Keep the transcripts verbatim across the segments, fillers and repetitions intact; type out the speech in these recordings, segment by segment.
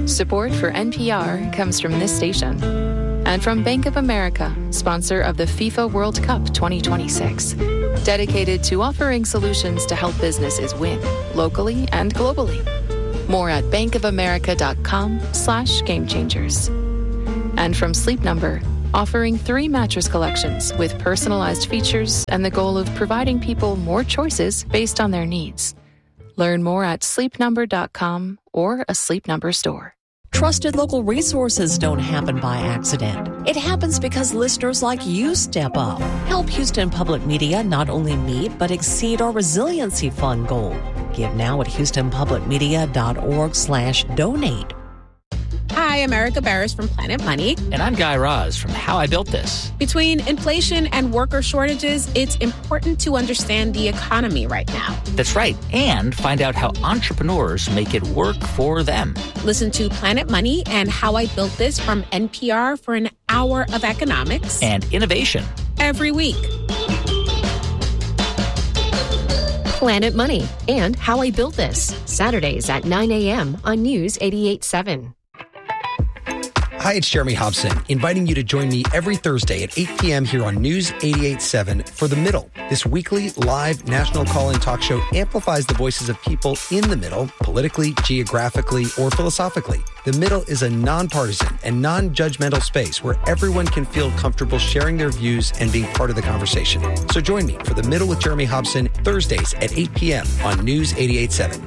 Support for N P R comes from this station and from Bank of America, sponsor of the FIFA World Cup twenty twenty-six. Dedicated to offering solutions to help businesses win, locally and globally. More at bankofamerica.com slash game changers. And from Sleep Number, offering three mattress collections with personalized features and the goal of providing people more choices based on their needs. Learn more at sleep number dot com or a Sleep Number store. Trusted local resources don't happen by accident. It happens because listeners like you step up. Help Houston Public Media not only meet, but exceed our Resiliency Fund goal. Give now at houstonpublicmedia.org slash donate. Hi, I'm Erica Barris from Planet Money. And I'm Guy Raz from How I Built This. Between inflation and worker shortages, it's important to understand the economy right now. That's right. And find out how entrepreneurs make it work for them. Listen to Planet Money and How I Built This from N P R for an hour of economics and innovation every week. Planet Money and How I Built This, Saturdays at nine a.m. on News eighty-eight point seven. Hi, it's Jeremy Hobson, inviting you to join me every Thursday at eight p.m. here on News eighty-eight point seven for The Middle. This weekly live national call-in talk show amplifies the voices of people in the middle, politically, geographically, or philosophically. The Middle is a nonpartisan and non-judgmental space where everyone can feel comfortable sharing their views and being part of the conversation. So join me for The Middle with Jeremy Hobson, Thursdays at eight p.m. on News eighty-eight point seven.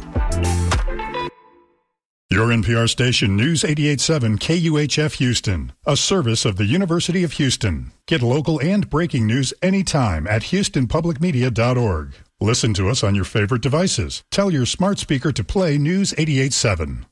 Your N P R station, News eighty-eight point seven K U H F Houston, a service of the University of Houston. Get local and breaking news anytime at houston public media dot org. Listen to us on your favorite devices. Tell your smart speaker to play News eighty-eight point seven.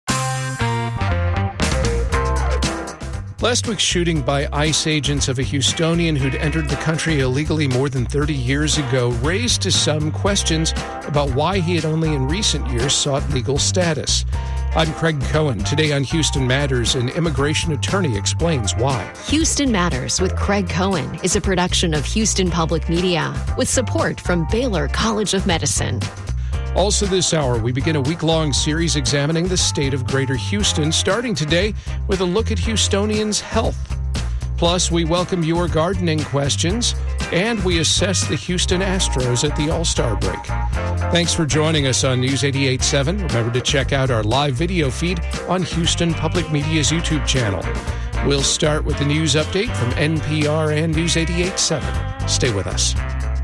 Last week's shooting by ICE agents of a Houstonian who'd entered the country illegally more than thirty years ago raised to some questions about why he had only in recent years sought legal status. I'm Craig Cohen. Today on Houston Matters, an immigration attorney explains why. Houston Matters with Craig Cohen is a production of Houston Public Media with support from Baylor College of Medicine. Also this hour, we begin a week-long series examining the state of Greater Houston, starting today with a look at Houstonians' health. Plus, we welcome your gardening questions, and we assess the Houston Astros at the All-Star break. Thanks for joining us on News eighty-eight point seven. Remember to check out our live video feed on Houston Public Media's YouTube channel. We'll start with the news update from N P R and News eighty-eight point seven. Stay with us.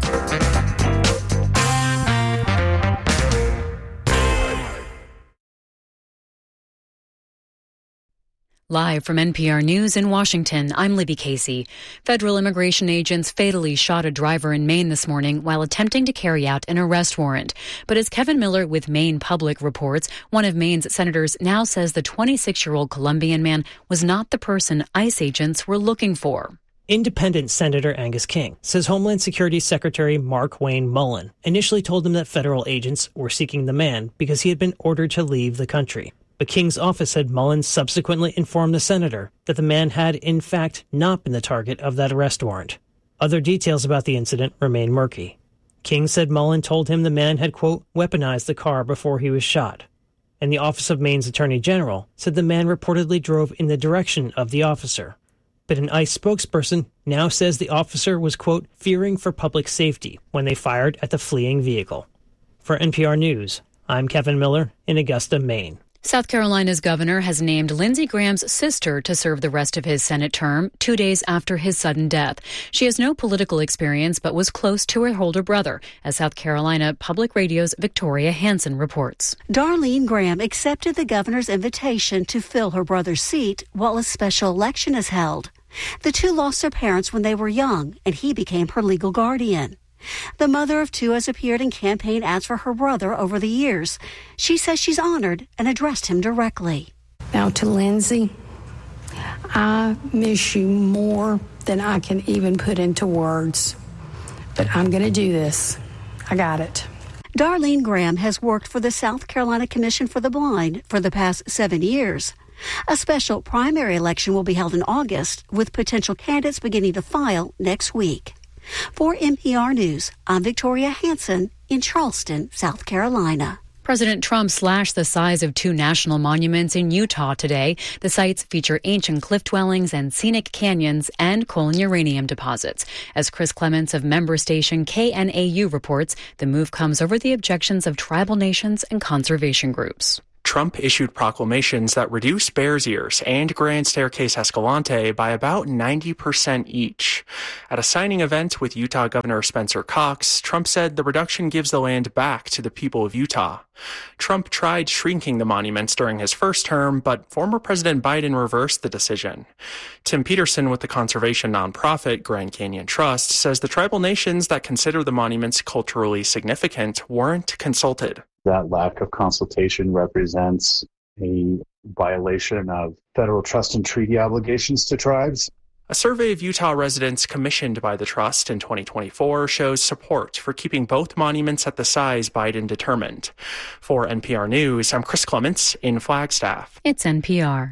Live from N P R News in Washington, I'm Libby Casey. Federal immigration agents fatally shot a driver in Maine this morning while attempting to carry out an arrest warrant. But as Kevin Miller with Maine Public reports, one of Maine's senators now says the twenty-six-year-old Colombian man was not the person ICE agents were looking for. Independent Senator Angus King says Homeland Security Secretary Markwayne Mullin initially told him that federal agents were seeking the man because he had been ordered to leave the country. But King's office said Mullin subsequently informed the senator that the man had, in fact, not been the target of that arrest warrant. Other details about the incident remain murky. King said Mullin told him the man had, quote, weaponized the car before he was shot. And the Office of Maine's Attorney General said the man reportedly drove in the direction of the officer. But an ICE spokesperson now says the officer was, quote, fearing for public safety when they fired at the fleeing vehicle. For N P R News, I'm Kevin Miller in Augusta, Maine. South Carolina's governor has named Lindsey Graham's sister to serve the rest of his Senate term, two days after his sudden death. She has no political experience but was close to her older brother, as South Carolina Public Radio's Victoria Hansen reports. Darlene Graham accepted the governor's invitation to fill her brother's seat while a special election is held. The two lost their parents when they were young, and he became her legal guardian. The mother of two has appeared in campaign ads for her brother over the years. She says she's honored and addressed him directly. Now to Lindsey, I miss you more than I can even put into words. But I'm going to do this. I got it. Darlene Graham has worked for the South Carolina Commission for the Blind for the past seven years. A special primary election will be held in August, with potential candidates beginning to file next week. For N P R News, I'm Victoria Hansen in Charleston, South Carolina. President Trump slashed the size of two national monuments in Utah today. The sites feature ancient cliff dwellings and scenic canyons and coal and uranium deposits. As Chris Clements of member station K N A U reports, the move comes over the objections of tribal nations and conservation groups. Trump issued proclamations that reduce Bears Ears and Grand Staircase Escalante by about ninety percent each. At a signing event with Utah Governor Spencer Cox, Trump said the reduction gives the land back to the people of Utah. Trump tried shrinking the monuments during his first term, but former President Biden reversed the decision. Tim Peterson with the conservation nonprofit Grand Canyon Trust says the tribal nations that consider the monuments culturally significant weren't consulted. That lack of consultation represents a violation of federal trust and treaty obligations to tribes. A survey of Utah residents commissioned by the trust in twenty twenty-four shows support for keeping both monuments at the size Biden determined. For N P R News, I'm Chris Clements in Flagstaff. It's N P R.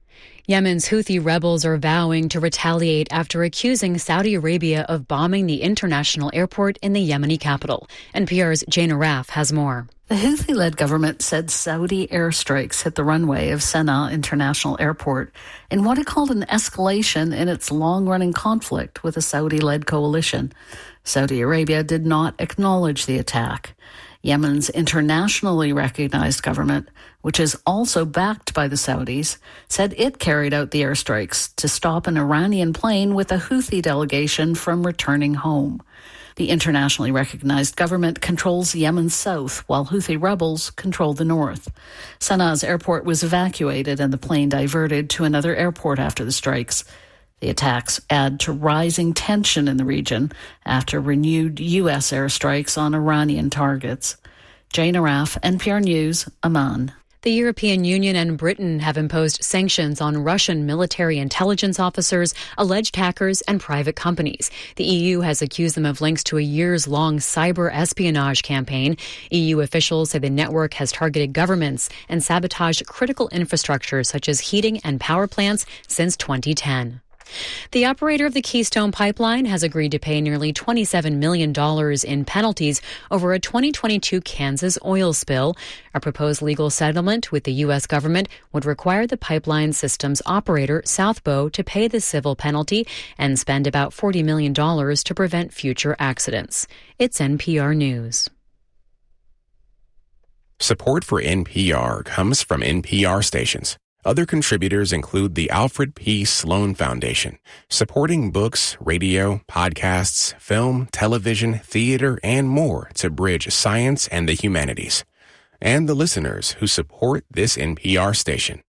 Yemen's Houthi rebels are vowing to retaliate after accusing Saudi Arabia of bombing the international airport in the Yemeni capital. N P R's Jane Araf has more. The Houthi-led government said Saudi airstrikes hit the runway of Sana'a International Airport in what it called an escalation in its long-running conflict with a Saudi-led coalition. Saudi Arabia did not acknowledge the attack. Yemen's internationally recognized government, which is also backed by the Saudis, said it carried out the airstrikes to stop an Iranian plane with a Houthi delegation from returning home. The internationally recognized government controls Yemen's south, while Houthi rebels control the north. Sana'a's airport was evacuated and the plane diverted to another airport after the strikes. The attacks add to rising tension in the region after renewed U S airstrikes on Iranian targets. Jane Araf, N P R News, Amman. The European Union and Britain have imposed sanctions on Russian military intelligence officers, alleged hackers, and private companies. The E U has accused them of links to a years-long cyber espionage campaign. E U officials say the network has targeted governments and sabotaged critical infrastructure such as heating and power plants since twenty ten. The operator of the Keystone Pipeline has agreed to pay nearly twenty-seven million dollars in penalties over a twenty twenty-two Kansas oil spill. A proposed legal settlement with the U S government would require the pipeline system's operator, South Bow, to pay the civil penalty and spend about forty million dollars to prevent future accidents. It's N P R News. Support for N P R comes from N P R stations. Other contributors include the Alfred P. Sloan Foundation, supporting books, radio, podcasts, film, television, theater, and more to bridge science and the humanities. And the listeners who support this N P R station.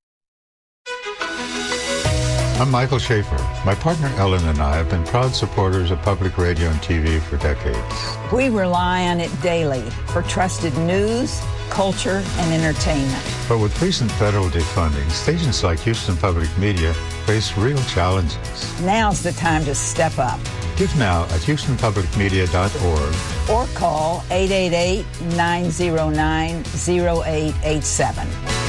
I'm Michael Schaefer. My partner Ellen and I have been proud supporters of public radio and T V for decades. We rely on it daily for trusted news, culture, and entertainment. But with recent federal defunding, stations like Houston Public Media face real challenges. Now's the time to step up. Give now at houston public media dot org or call eight eight eight, nine zero nine, zero eight eight seven.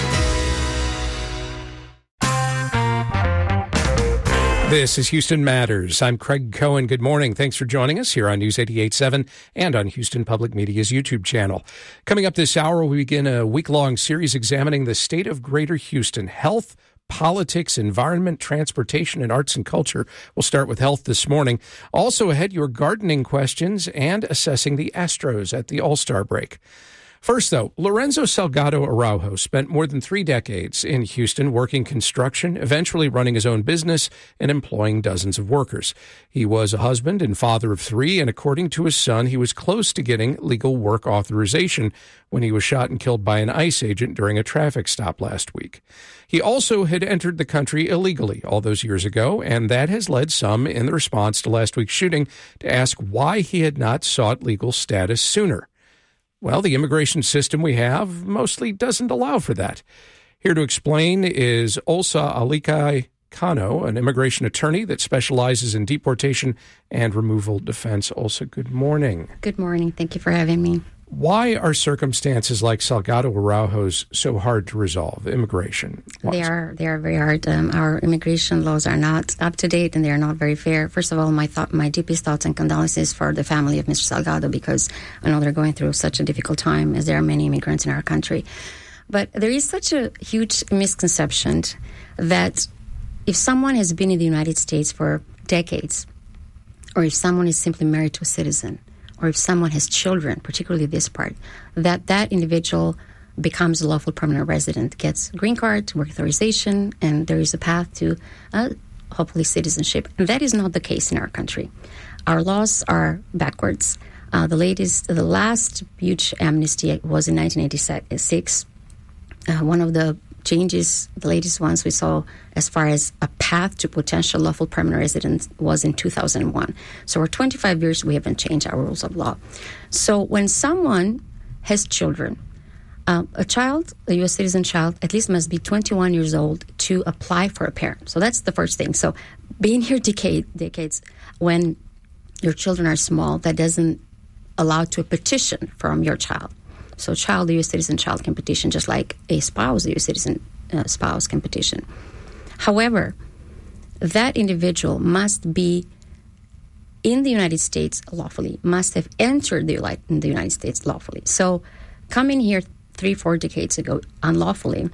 This is Houston Matters. I'm Craig Cohen. Good morning. Thanks for joining us here on News eighty-eight point seven and on Houston Public Media's YouTube channel. Coming up this hour, we begin a week-long series examining the state of Greater Houston: health, politics, environment, transportation, and arts and culture. We'll start with health this morning. Also ahead, your gardening questions and assessing the Astros at the All-Star break. First, though, Lorenzo Salgado Araujo spent more than three decades in Houston working construction, eventually running his own business and employing dozens of workers. He was a husband and father of three, and according to his son, he was close to getting legal work authorization when he was shot and killed by an ICE agent during a traffic stop last week. He also had entered the country illegally all those years ago, and that has led some in the response to last week's shooting to ask why he had not sought legal status sooner. Well, the immigration system we have mostly doesn't allow for that. Here to explain is Olsa Alikai Kano, an immigration attorney that specializes in deportation and removal defense. Olsa, good morning. Good morning. Thank you for having me. Why are circumstances like Salgado Araujo's so hard to resolve? Immigration. Why they are they are very hard. Um, our immigration laws are not up to date, and they are not very fair. First of all, my thought, my deepest thoughts and condolences for the family of Mister Salgado, because I know they're going through such a difficult time, as there are many immigrants in our country. But there is such a huge misconception that if someone has been in the United States for decades, or if someone is simply married to a citizen, or if someone has children, particularly this part, that that individual becomes a lawful permanent resident, gets green card, work authorization, and there is a path to uh, hopefully citizenship. And that is not the case in our country. Our laws are backwards. Uh, the latest, the last huge amnesty was in nineteen eighty-six. Uh, one of the changes, the latest ones we saw as far as a path to potential lawful permanent residence was in two thousand one. So for twenty-five years, we haven't changed our rules of law. So when someone has children, uh, a child, a U S citizen child, at least must be twenty-one years old to apply for a parent. So that's the first thing. So being here decade, decades, when your children are small, that doesn't allow to a petition from your child. So child, a U S citizen child can petition just like a spouse, a U S citizen uh, spouse can petition. However, that individual must be in the United States lawfully, must have entered the, in the United States lawfully. So coming here three, four decades ago unlawfully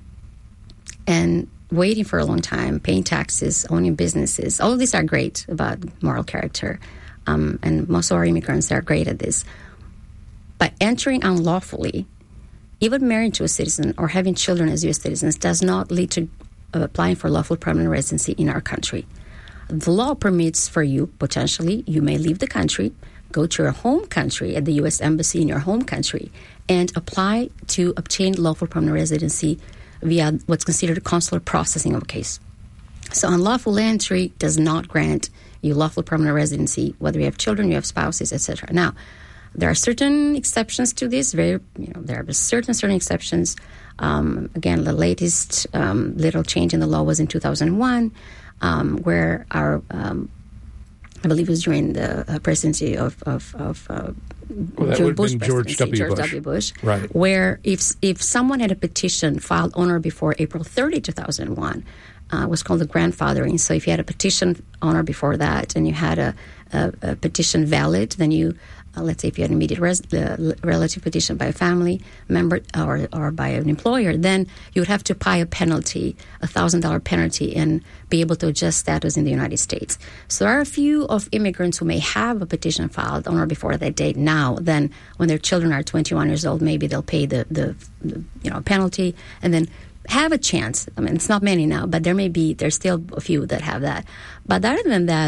and waiting for a long time, paying taxes, owning businesses, all of these are great about moral character. Um, and most of our immigrants are great at this. But entering unlawfully, even married to a citizen or having children as U S citizens, does not lead to uh, applying for lawful permanent residency in our country. The law permits for you, potentially, you may leave the country, go to your home country at the U S Embassy in your home country, and apply to obtain lawful permanent residency via what's considered a consular processing of a case. So unlawful entry does not grant you lawful permanent residency, whether you have children, you have spouses, et cetera. Now, there are certain exceptions to this. Very, you know, there are certain certain exceptions. Um, again, the latest um, little change in the law was in two thousand one, um, where our, um, I believe it was during the uh, presidency of, of, of uh, well, that George, Bush George W. George Bush. W. Bush, right? Where if if someone had a petition filed on or before April thirtieth, two thousand one, uh, was called the grandfathering. So if you had a petition on or before that, and you had a, a, a petition valid, then you Uh, let's say if you had an immediate res- uh, relative petition by a family member or, or by an employer, then you would have to pay a penalty, a one thousand dollars penalty, and be able to adjust status in the United States. So there are a few of immigrants who may have a petition filed on or before that date now. Then when their children are twenty-one years old, maybe they'll pay the, the, the you know penalty and then have a chance. I mean, it's not many now, but there may be, there's still a few that have that. But other than that,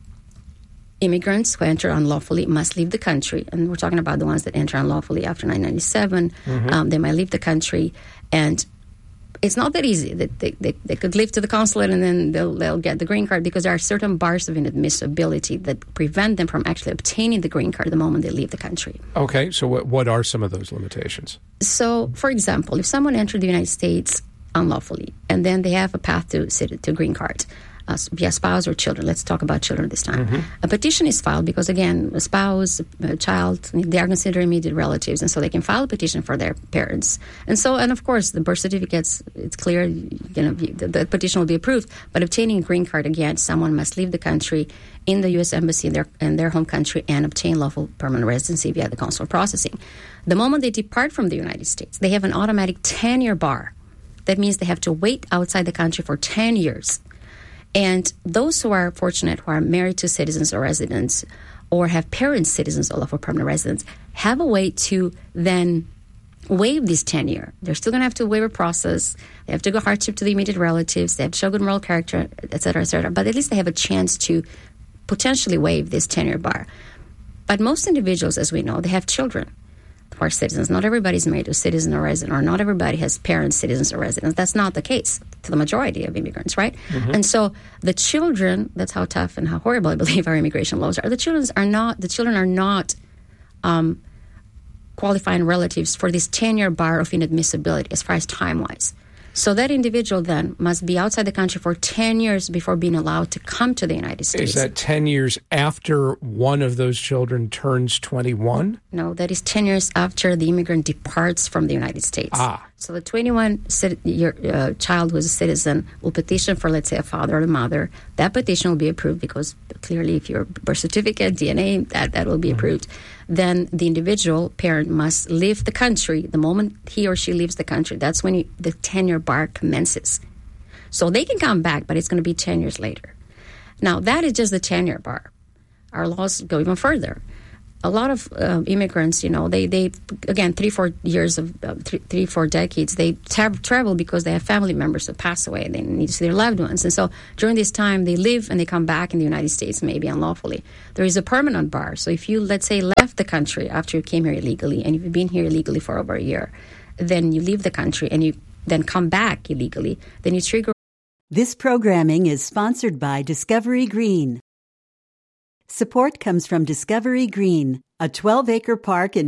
immigrants who enter unlawfully must leave the country. And we're talking about the ones that enter unlawfully after nineteen ninety-seven. Mm-hmm. Um, they might leave the country. And it's not that easy. They, they, they, they could leave to the consulate and then they'll, they'll get the green card, because there are certain bars of inadmissibility that prevent them from actually obtaining the green card the moment they leave the country. Okay, so what, what are some of those limitations? So, for example, if someone entered the United States unlawfully and then they have a path to, to green card, Uh, via spouse or children. Let's talk about children this time. Mm-hmm. A petition is filed because, again, a spouse, a child, they are considered immediate relatives, and so they can file a petition for their parents. And so, and of course, the birth certificates, it's clear, you know, the, the petition will be approved, but obtaining a green card, again, someone must leave the country in the U S Embassy in their, in their home country and obtain lawful permanent residency via the consular processing. The moment they depart from the United States, they have an automatic ten-year bar. That means they have to wait outside the country for ten years. And those who are fortunate, who are married to citizens or residents, or have parents, citizens or lawful permanent residents, have a way to then waive this tenure. They're still going to have to waive a process. They have to go hardship to the immediate relatives. They have to show good moral character, et cetera, et cetera. But at least they have a chance to potentially waive this tenure bar. But most individuals, as we know, they have children who are citizens. Not everybody's married to a citizen or resident, or not everybody has parents, citizens or residents. That's not the case to the majority of immigrants, right? Mm-hmm. And so the children, that's how tough and how horrible I believe our immigration laws are. The children are not, the children are not um, qualifying relatives for this ten-year bar of inadmissibility as far as time-wise. So that individual then must be outside the country for ten years before being allowed to come to the United States. Is that ten years after one of those children turns twenty-one? No, that is ten years after the immigrant departs from the United States. Ah. So the twenty-one-year uh, child who is a citizen will petition for, let's say, a father or a mother. That petition will be approved because clearly if your birth certificate, D N A, that, that will be mm-hmm. approved. Then the individual parent must leave the country. The moment he or she leaves the country, that's when you, the ten-year bar commences. So they can come back, but it's going to be ten years later. Now, that is just the ten-year bar. Our laws go even further. A lot of uh, immigrants, you know, they, they again, three, four years of, uh, three, three, four decades, they tra- travel because they have family members who pass away. They need to see their loved ones. And so during this time, they live and they come back in the United States, maybe unlawfully. There is a permanent bar. So if you, let's say, left the country after you came here illegally, and you've been here illegally for over a year, then you leave the country and you then come back illegally, then you trigger. This programming is sponsored by Discovery Green. Support comes from Discovery Green, a twelve-acre park in